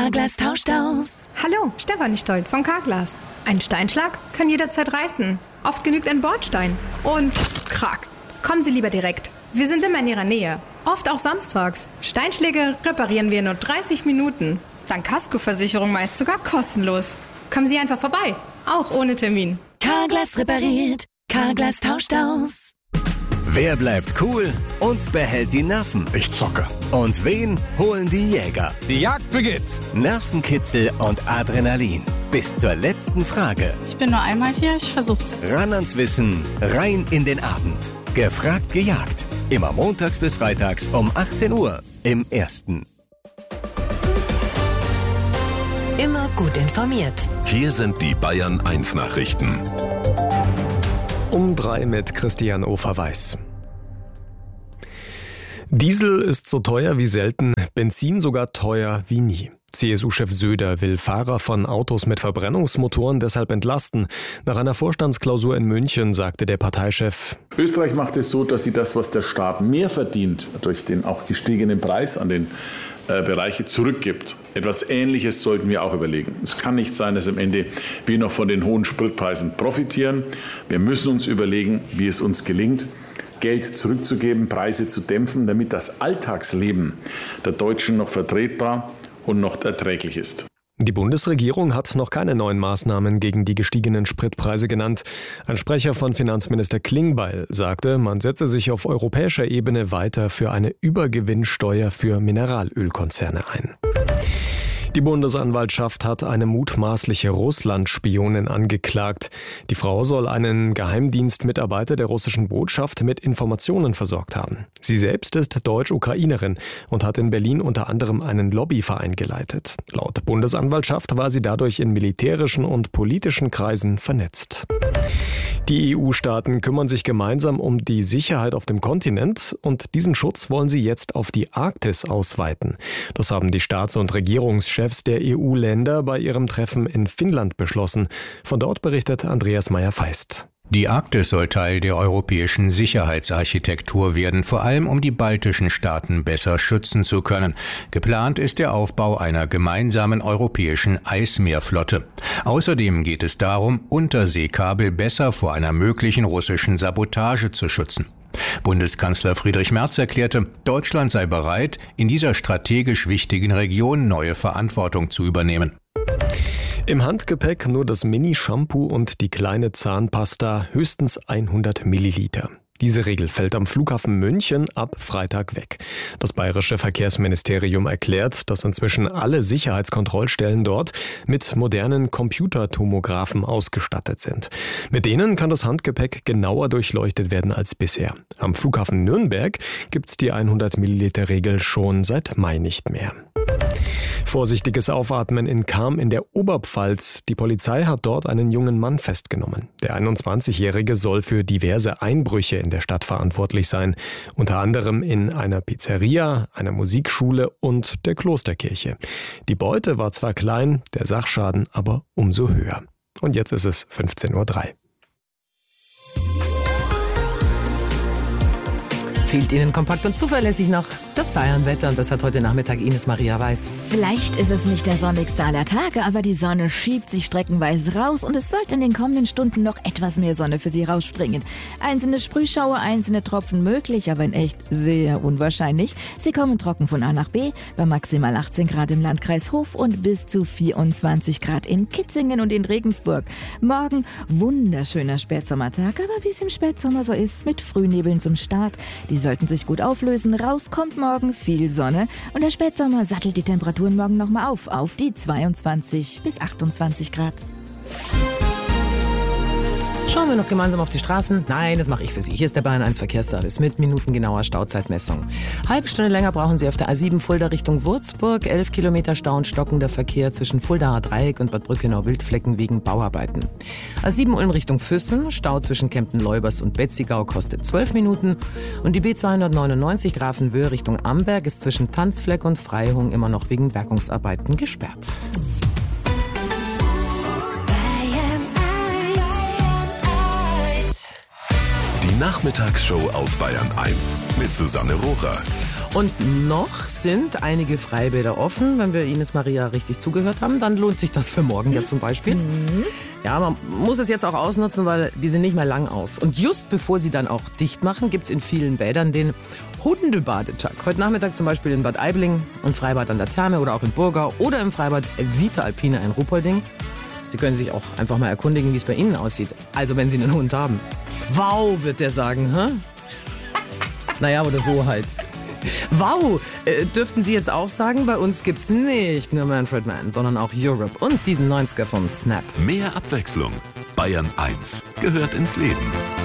Carglass tauscht aus. Hallo, Stefanie Stolt von Carglass. Ein Steinschlag kann jederzeit reißen. Oft genügt ein Bordstein. Und krack. Kommen Sie lieber direkt. Wir sind immer in Ihrer Nähe. Oft auch samstags. Steinschläge reparieren wir in nur 30 Minuten. Dank Kaskoversicherung meist sogar kostenlos. Kommen Sie einfach vorbei. Auch ohne Termin. Carglass repariert. Carglass tauscht aus. Wer bleibt cool und behält die Nerven? Ich zocke. Und wen holen die Jäger? Die Jagd beginnt. Nervenkitzel und Adrenalin. Bis zur letzten Frage. Ich bin nur einmal hier, ich versuch's. Ran ans Wissen, rein in den Abend. Gefragt, gejagt. Immer montags bis freitags um 18 Uhr im Ersten. Immer gut informiert. Hier sind die Bayern 1 Nachrichten. Um 3 mit Christian Oferweis. Diesel ist so teuer wie selten, Benzin sogar teuer wie nie. CSU-Chef Söder will Fahrer von Autos mit Verbrennungsmotoren deshalb entlasten. Nach einer Vorstandsklausur in München sagte der Parteichef: Österreich macht es so, dass sie das, was der Staat mehr verdient, durch den auch gestiegenen Preis an den Bereiche zurückgibt. Etwas Ähnliches sollten wir auch überlegen. Es kann nicht sein, dass am Ende wir noch von den hohen Spritpreisen profitieren. Wir müssen uns überlegen, wie es uns gelingt, Geld zurückzugeben, Preise zu dämpfen, damit das Alltagsleben der Deutschen noch vertretbar und noch erträglich ist. Die Bundesregierung hat noch keine neuen Maßnahmen gegen die gestiegenen Spritpreise genannt. Ein Sprecher von Finanzminister Klingbeil sagte, man setze sich auf europäischer Ebene weiter für eine Übergewinnsteuer für Mineralölkonzerne ein. Die Bundesanwaltschaft hat eine mutmaßliche Russland-Spionin angeklagt. Die Frau soll einen Geheimdienstmitarbeiter der russischen Botschaft mit Informationen versorgt haben. Sie selbst ist Deutsch-Ukrainerin und hat in Berlin unter anderem einen Lobbyverein geleitet. Laut Bundesanwaltschaft war sie dadurch in militärischen und politischen Kreisen vernetzt. Die EU-Staaten kümmern sich gemeinsam um die Sicherheit auf dem Kontinent und diesen Schutz wollen sie jetzt auf die Arktis ausweiten. Das haben die Staats- und Regierungschefs der EU-Länder bei ihrem Treffen in Finnland beschlossen. Von dort berichtet Andreas Meyer-Feist. Die Arktis soll Teil der europäischen Sicherheitsarchitektur werden, vor allem um die baltischen Staaten besser schützen zu können. Geplant ist der Aufbau einer gemeinsamen europäischen Eismeerflotte. Außerdem geht es darum, Unterseekabel besser vor einer möglichen russischen Sabotage zu schützen. Bundeskanzler Friedrich Merz erklärte, Deutschland sei bereit, in dieser strategisch wichtigen Region neue Verantwortung zu übernehmen. Im Handgepäck nur das Mini-Shampoo und die kleine Zahnpasta, höchstens 100 Milliliter. Diese Regel fällt am Flughafen München ab Freitag weg. Das bayerische Verkehrsministerium erklärt, dass inzwischen alle Sicherheitskontrollstellen dort mit modernen Computertomographen ausgestattet sind. Mit denen kann das Handgepäck genauer durchleuchtet werden als bisher. Am Flughafen Nürnberg gibt's die 100 Milliliter Regel schon seit Mai nicht mehr. Vorsichtiges Aufatmen in Cham in der Oberpfalz. Die Polizei hat dort einen jungen Mann festgenommen. Der 21-Jährige soll für diverse Einbrüche in der Stadt verantwortlich sein. Unter anderem in einer Pizzeria, einer Musikschule und der Klosterkirche. Die Beute war zwar klein, der Sachschaden aber umso höher. Und jetzt ist es 15:03 Uhr. Fehlt Ihnen kompakt und zuverlässig noch das Bayernwetter und das hat heute Nachmittag Ines Maria Weiß. Vielleicht ist es nicht der sonnigste aller Tage, aber die Sonne schiebt sich streckenweise raus und es sollte in den kommenden Stunden noch etwas mehr Sonne für Sie rausspringen. Einzelne Sprühschauer, einzelne Tropfen möglich, aber in echt sehr unwahrscheinlich. Sie kommen trocken von A nach B, bei maximal 18 Grad im Landkreis Hof und bis zu 24 Grad in Kitzingen und in Regensburg. Morgen wunderschöner Spätsommertag, aber wie es im Spätsommer so ist, mit Frühnebeln zum Start. Die sollten sich gut auflösen. Raus kommt morgen viel Sonne und der Spätsommer sattelt die Temperaturen morgen nochmal auf die 22 bis 28 Grad. Schauen wir noch gemeinsam auf die Straßen? Nein, das mache ich für Sie. Hier ist der Bayern 1 Verkehrsservice mit minutengenauer Stauzeitmessung. Halbe Stunde länger brauchen Sie auf der A7 Fulda Richtung Würzburg. 11 Kilometer Stau und stockender Verkehr zwischen Fuldaer Dreieck und Bad Brückenau-Wildflecken wegen Bauarbeiten. A7 Ulm Richtung Füssen. Stau zwischen Kempten-Leubers und Betzigau kostet 12 Minuten. Und die B299 Grafenwöhr Richtung Amberg ist zwischen Tanzfleck und Freihung immer noch wegen Bergungsarbeiten gesperrt. Die Nachmittagsshow auf Bayern 1 mit Susanne Rohrer. Und noch sind einige Freibäder offen. Wenn wir Ines Maria richtig zugehört haben, dann lohnt sich das für morgen ja zum Beispiel. Ja, man muss es jetzt auch ausnutzen, weil die sind nicht mehr lang auf. Und just bevor sie dann auch dicht machen, gibt es in vielen Bädern den Hundebadetag. Heute Nachmittag zum Beispiel in Bad Aibling, im Freibad an der Therme oder auch in Burgau oder im Freibad Vita Alpine in Ruhpolding. Sie können sich auch einfach mal erkundigen, wie es bei Ihnen aussieht. Also wenn Sie einen Hund haben. Wow, wird der sagen, hä? Naja, oder so halt. Wow, dürften Sie jetzt auch sagen, bei uns gibt's nicht nur Manfred Mann, sondern auch Europe und diesen 90er von Snap. Mehr Abwechslung. Bayern 1 gehört ins Leben.